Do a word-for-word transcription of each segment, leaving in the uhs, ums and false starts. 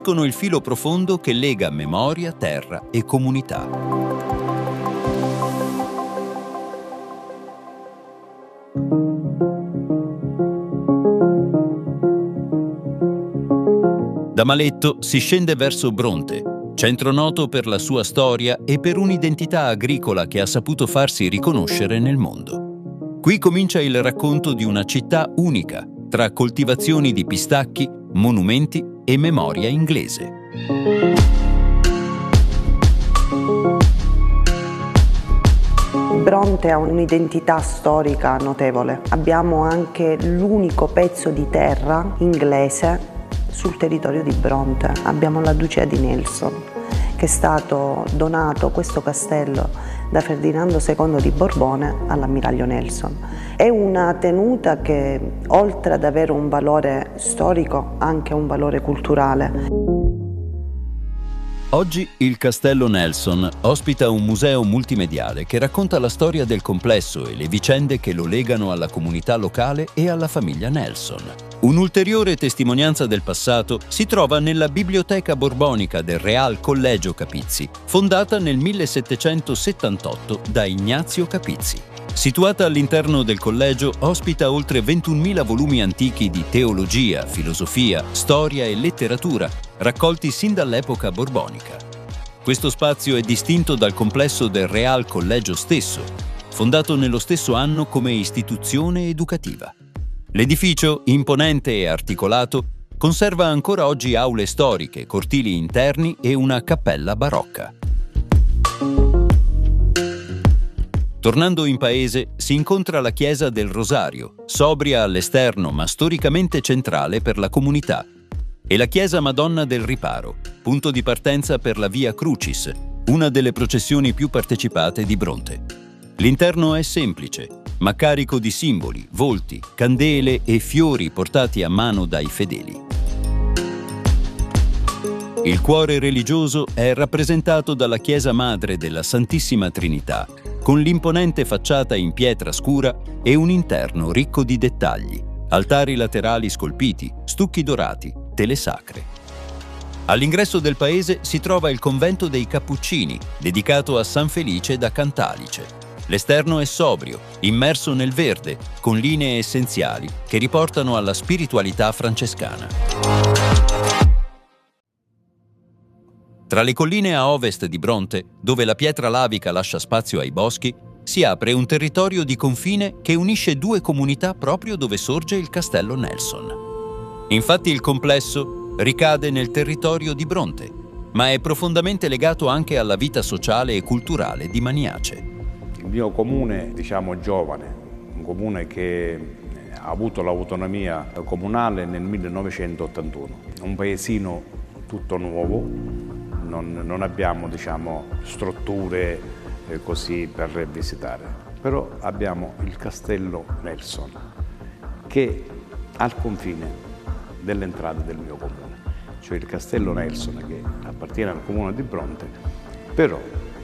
con il filo profondo che lega memoria, terra e comunità. Da Maletto si scende verso Bronte, centro noto per la sua storia e per un'identità agricola che ha saputo farsi riconoscere nel mondo. Qui comincia il racconto di una città unica, tra coltivazioni di pistacchi, monumenti e memoria inglese. Bronte ha un'identità storica notevole. Abbiamo anche l'unico pezzo di terra inglese sul territorio di Bronte. Abbiamo la Ducea di Nelson, che è stato donato questo castello da Ferdinando secondo di Borbone all'ammiraglio Nelson. È una tenuta che, oltre ad avere un valore storico, ha anche un valore culturale. Oggi il Castello Nelson ospita un museo multimediale che racconta la storia del complesso e le vicende che lo legano alla comunità locale e alla famiglia Nelson. Un'ulteriore testimonianza del passato si trova nella Biblioteca Borbonica del Real Collegio Capizzi, fondata nel millesettecentosettantotto da Ignazio Capizzi. Situata all'interno del collegio, ospita oltre ventunomila volumi antichi di teologia, filosofia, storia e letteratura, raccolti sin dall'epoca borbonica. Questo spazio è distinto dal complesso del Real Collegio stesso, fondato nello stesso anno come istituzione educativa. L'edificio, imponente e articolato, conserva ancora oggi aule storiche, cortili interni e una cappella barocca. Tornando in paese, si incontra la chiesa del Rosario, sobria all'esterno ma storicamente centrale per la comunità, e la chiesa Madonna del Riparo, punto di partenza per la Via Crucis, una delle processioni più partecipate di Bronte. L'interno è semplice, ma carico di simboli, volti, candele e fiori portati a mano dai fedeli. Il cuore religioso è rappresentato dalla chiesa madre della Santissima Trinità, con l'imponente facciata in pietra scura e un interno ricco di dettagli, altari laterali scolpiti, stucchi dorati, tele sacre. All'ingresso del paese si trova il convento dei Cappuccini, dedicato a San Felice da Cantalice. L'esterno è sobrio, immerso nel verde, con linee essenziali che riportano alla spiritualità francescana. Tra le colline a ovest di Bronte, dove la pietra lavica lascia spazio ai boschi, si apre un territorio di confine che unisce due comunità proprio dove sorge il Castello Nelson. Infatti il complesso ricade nel territorio di Bronte, ma è profondamente legato anche alla vita sociale e culturale di Maniace. Il mio comune, diciamo giovane, un comune che ha avuto l'autonomia comunale nel millenovecentottantuno, un paesino tutto nuovo. Non, non abbiamo, diciamo, strutture eh, così per visitare, però abbiamo il Castello Nelson, che è al confine dell'entrata del mio comune, cioè il Castello Nelson che appartiene al comune di Bronte, però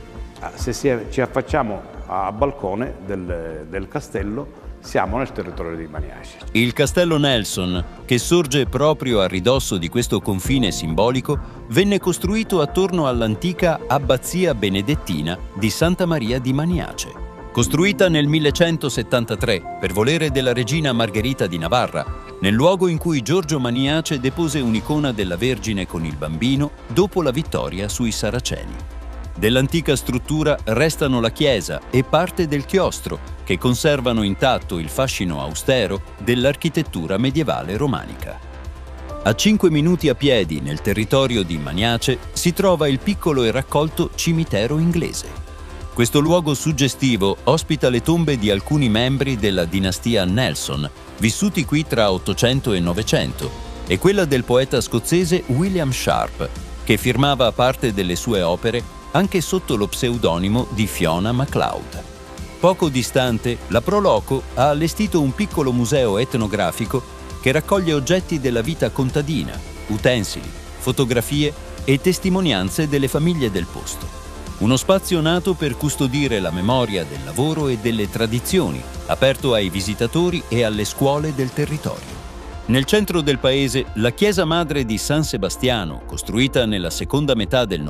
se si, ci affacciamo a balcone del, del castello siamo nel territorio di Maniace. Il Castello Nelson, che sorge proprio a ridosso di questo confine simbolico, venne costruito attorno all'antica abbazia benedettina di Santa Maria di Maniace. Costruita nel millecentosettantatré per volere della regina Margherita di Navarra, nel luogo in cui Giorgio Maniace depose un'icona della Vergine con il bambino dopo la vittoria sui Saraceni. Dell'antica struttura restano la chiesa e parte del chiostro, che conservano intatto il fascino austero dell'architettura medievale romanica. A cinque minuti a piedi nel territorio di Maniace si trova il piccolo e raccolto cimitero inglese. Questo luogo suggestivo ospita le tombe di alcuni membri della dinastia Nelson, vissuti qui tra Ottocento e Novecento, e quella del poeta scozzese William Sharp, che firmava parte delle sue opere anche sotto lo pseudonimo di Fiona MacLeod. Poco distante, la Pro Loco ha allestito un piccolo museo etnografico che raccoglie oggetti della vita contadina, utensili, fotografie e testimonianze delle famiglie del posto. Uno spazio nato per custodire la memoria del lavoro e delle tradizioni, aperto ai visitatori e alle scuole del territorio. Nel centro del paese, la chiesa madre di San Sebastiano, costruita nella seconda metà del